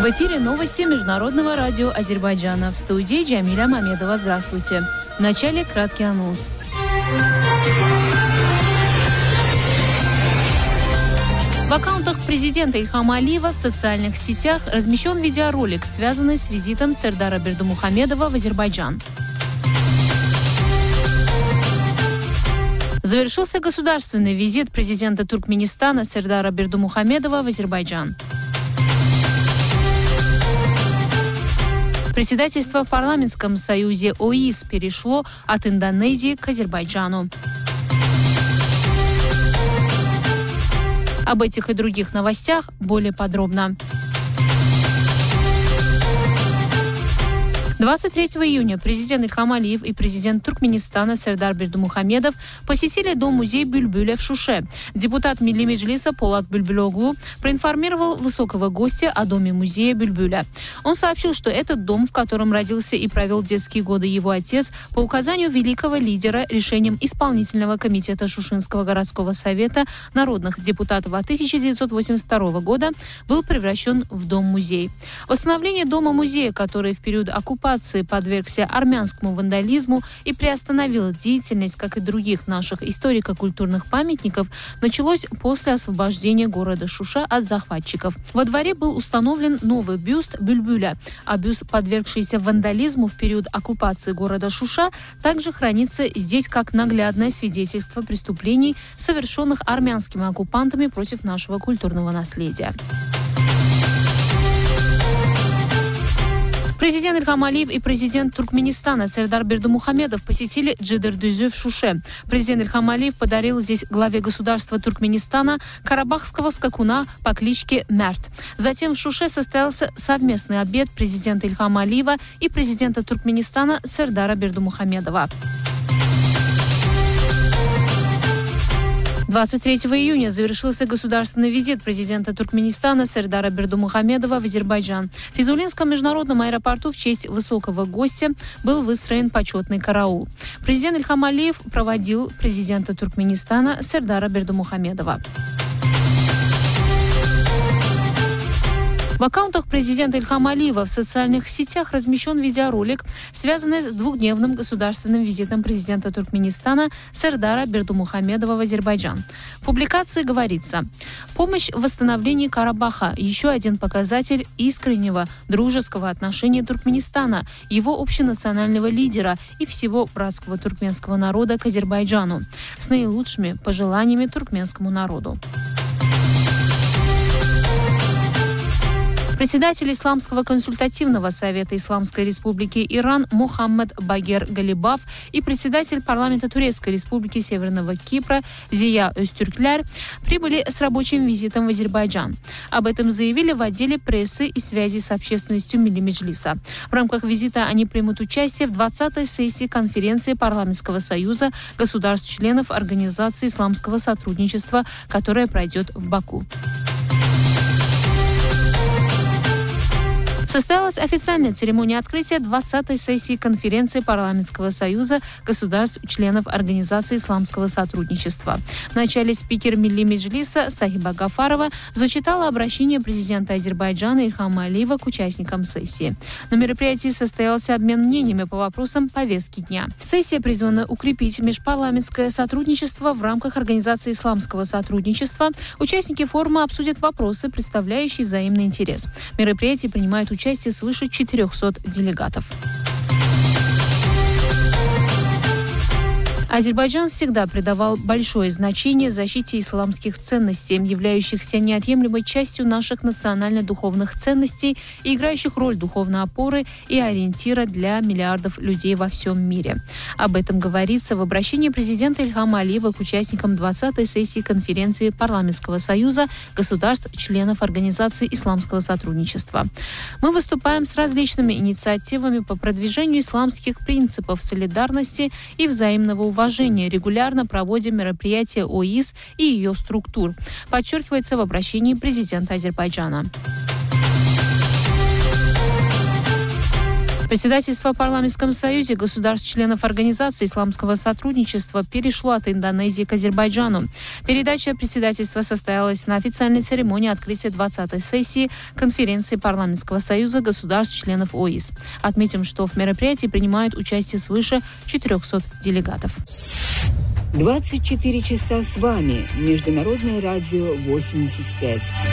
В эфире новости Международного радио Азербайджана. В студии Джамиля Мамедова. Здравствуйте. В начале краткий анонс. В аккаунтах президента Ильхама Алиева в социальных сетях размещен видеоролик, связанный с визитом Сердара Бердымухамедова в Азербайджан. Завершился государственный визит президента Туркменистана Сердара Бердымухамедова в Азербайджан. Председательство в парламентском союзе ОИС перешло от Индонезии к Азербайджану. Об этих и других новостях более подробно. 23 июня президент Ильхам Алиев и президент Туркменистана Сердар Бердымухамедов посетили дом-музей Бюльбюля в Шуше. Депутат Милли Меджлиса Полат Бюльбюлоглу проинформировал высокого гостя о доме-музея Бюльбюля. Он сообщил, что этот дом, в котором родился и провел детские годы его отец, по указанию великого лидера решением исполнительного комитета Шушинского городского совета народных депутатов от 1982 года, был превращен в дом-музей. Восстановление дома-музея, который в период оккупации подвергся армянскому вандализму и приостановил деятельность, как и других наших историко-культурных памятников, началось после освобождения города Шуша от захватчиков. Во дворе был установлен новый бюст Бюльбюля, а бюст, подвергшийся вандализму в период оккупации города Шуша, также хранится здесь как наглядное свидетельство преступлений, совершенных армянскими оккупантами против нашего культурного наследия. Президент Ильхам Алиев и президент Туркменистана Сердар Бердымухамедов посетили Джидер-Дүзю в Шуше. Президент Ильхам Алиев подарил здесь главе государства Туркменистана карабахского скакуна по кличке Мерт. Затем в Шуше состоялся совместный обед президента Ильхама Алиева и президента Туркменистана Сердара Бердымухамедова. 23 июня завершился государственный визит президента Туркменистана Сердара Бердымухамедова в Азербайджан. В Физулинском международном аэропорту в честь высокого гостя был выстроен почетный караул. Президент Ильхам Алиев проводил президента Туркменистана Сердара Бердымухамедова. В аккаунтах президента Ильхама Алиева в социальных сетях размещен видеоролик, связанный с двухдневным государственным визитом президента Туркменистана Сердара Бердымухамедова в Азербайджан. В публикации говорится: «Помощь в восстановлении Карабаха – еще один показатель искреннего дружеского отношения Туркменистана, его общенационального лидера и всего братского туркменского народа к Азербайджану. С наилучшими пожеланиями туркменскому народу». Председатель Исламского консультативного совета Исламской республики Иран Мухаммад Багер Галибаф и председатель парламента Турецкой республики Северного Кипра Зия Öztürkler прибыли с рабочим визитом в Азербайджан. Об этом заявили в отделе прессы и связи с общественностью Милли Меджлиса. В рамках визита они примут участие в 20-й сессии конференции Парламентского союза государств-членов Организации исламского сотрудничества, которая пройдет в Баку. Состоялась официальная церемония открытия 20-й сессии конференции Парламентского союза государств-членов Организации исламского сотрудничества. В начале спикер Милли Меджлиса Сахиба Гафарова зачитала обращение президента Азербайджана Ильхама Алиева к участникам сессии. На мероприятии состоялся обмен мнениями по вопросам повестки дня. Сессия призвана укрепить межпарламентское сотрудничество в рамках Организации исламского сотрудничества. Участники форума обсудят вопросы, представляющие взаимный интерес. В мероприятии принимают участие свыше 400 делегатов. Азербайджан всегда придавал большое значение защите исламских ценностей, являющихся неотъемлемой частью наших национально-духовных ценностей и играющих роль духовной опоры и ориентира для миллиардов людей во всем мире. Об этом говорится в обращении президента Ильхама Алиева к участникам 20-й сессии конференции Парламентского союза государств-членов Организации исламского сотрудничества. Мы выступаем с различными инициативами по продвижению исламских принципов солидарности и взаимного уважения. Регулярно проводим мероприятия ОИС и ее структур, подчеркивается в обращении президента Азербайджана. Председательство в Парламентском союзе государств-членов Организации исламского сотрудничества перешло от Индонезии к Азербайджану. Передача председательства состоялась на официальной церемонии открытия 20-й сессии конференции Парламентского союза государств-членов ОИС. Отметим, что в мероприятии принимают участие свыше 400 делегатов. 24 часа с вами. Международное радио 85.